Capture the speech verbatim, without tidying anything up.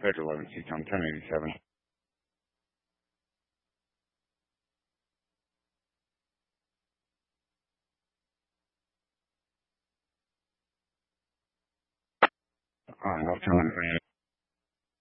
Edge eleven, Seacom ten eighty-seven. Alright, I'll turn it.